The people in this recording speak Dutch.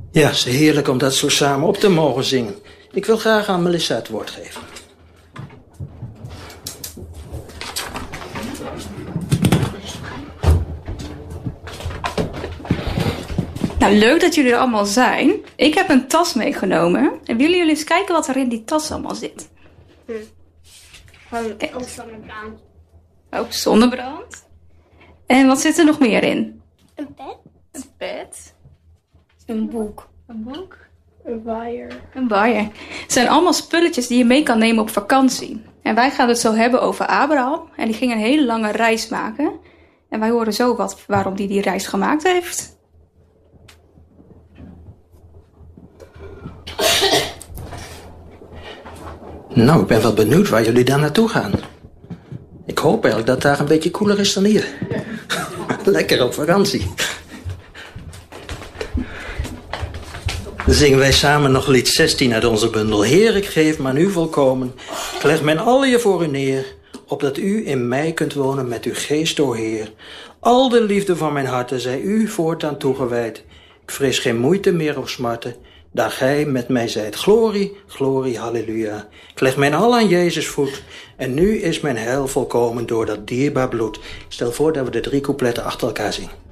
Ja, het is heerlijk om dat zo samen op te mogen zingen. Ik wil graag aan Melissa het woord geven. Nou, leuk dat jullie er allemaal zijn. Ik heb een tas meegenomen. En willen jullie eens kijken wat er in die tas allemaal zit? Ook zonnebrand. Ook zonnebrand. En wat zit er nog meer in? Een pet. Een pet. Een boek. Een boek. Een waaier. Een waaier. Het zijn allemaal spulletjes die je mee kan nemen op vakantie. En wij gaan het zo hebben over Abraham. En die ging een hele lange reis maken. En wij horen zo waarom die reis gemaakt heeft. Nou, ik ben wel benieuwd waar jullie dan naartoe gaan. Ik hoop eigenlijk dat het daar een beetje koeler is dan hier. Lekker op vakantie. Dan zingen wij samen nog lied 16 uit onze bundel. Heer, ik geef me aan u volkomen. Ik leg mijn al je voor u neer. Opdat u in mij kunt wonen met uw geest, o Heer. Al de liefde van mijn harte zij u voortaan toegewijd. Ik vrees geen moeite meer of smarten. Daar gij met mij zijt. Glorie, glorie, halleluja. Ik leg mijn al aan Jezus voet. En nu is mijn heil volkomen door dat dierbaar bloed. Ik stel voor dat we de 3 coupletten achter elkaar zien.